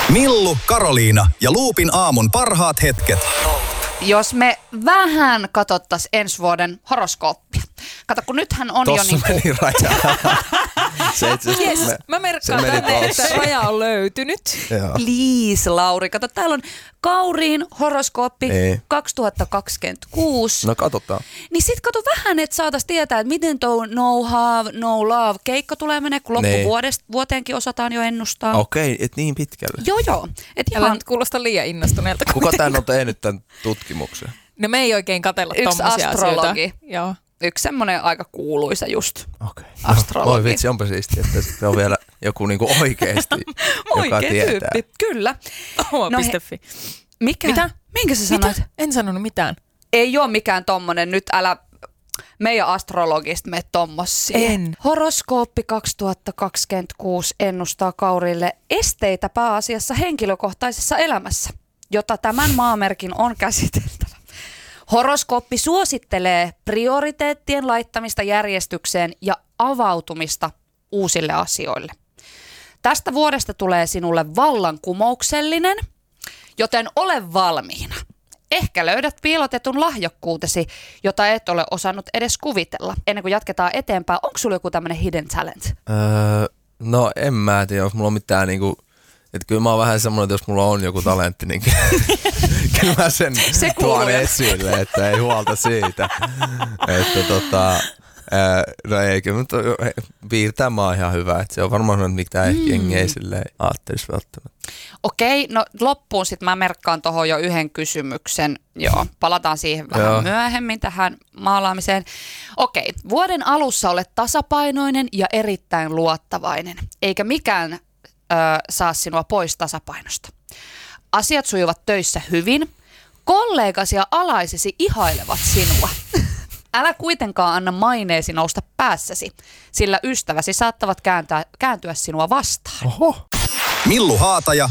Millu, Karoliina ja Loopin aamun parhaat hetket. Jos me vähän katsottaisiin ensi vuoden horoskooppia. Kato, kun nythän on Tossa jo niinku... meni raja. Yes, mä merkkaan tänne, että raja on löytynyt. Please, Lauri. Kato, täällä on Kauriin horoskooppi 2026. No katsotaan. Niin sit kato vähän, että saatais tietää, että miten tuo no have, no love keikka tulee menee, kun loppuvuoteenkin osataan jo ennustaa. Okei, et niin pitkälle. Joo. Et Älä nyt kuulosta liian innostuneelta. Kuka tän on tehnyt tän tutkimuksen? No me ei oikein katsella Yksi tommosia astrologi. asioita. Joo. Yksi semmoinen aika kuuluisa just. Okei. Astrologi. Oi vitsi, onpa siistiä, että se on vielä joku niinku oikeesti, joka Oikea tietää. tyyppi, kyllä. Oma.fi. Mikä? Mitä? Minkä sä sanoit? Mitä? En sanonut mitään. Ei ole mikään tommonen, nyt älä meidän astrologista mene tommosia. En. Horoskooppi 2026 ennustaa Kaurille esteitä pääasiassa henkilökohtaisessa elämässä, jota tämän maamerkin on käsiteltävä. Horoskooppi suosittelee prioriteettien laittamista järjestykseen ja avautumista uusille asioille. Tästä vuodesta tulee sinulle vallankumouksellinen, joten ole valmiina. Ehkä löydät piilotetun lahjakkuutesi, jota et ole osannut edes kuvitella. Ennen kuin jatketaan eteenpäin, onko sulla joku tämmöinen hidden talent? No en mä tiedä, jos mulla on mitään niinku... Että kyllä mä oon vähän semmoinen, että jos mulla on joku talentti, niin kyllä mä sen tuon esille, että ei huolta siitä. Että no ei, kyllä piirtää mä oon ihan hyvä. Että se on varmaan sellainen, mitä jengi ei silleen ajattelisi välttämättä. Okei, no loppuun sitten mä merkkaan tuohon jo yhden kysymyksen. Joo, palataan siihen vähän myöhemmin tähän maalaamiseen. Okei, vuoden alussa olet tasapainoinen ja erittäin luottavainen, eikä mikään saa sinua pois tasapainosta. Asiat sujuvat töissä hyvin. Kollegasi ja alaisesi ihailevat sinua. Älä kuitenkaan anna maineesi nousta päässäsi, sillä ystäväsi saattavat kääntyä sinua vastaan. Millu Haataja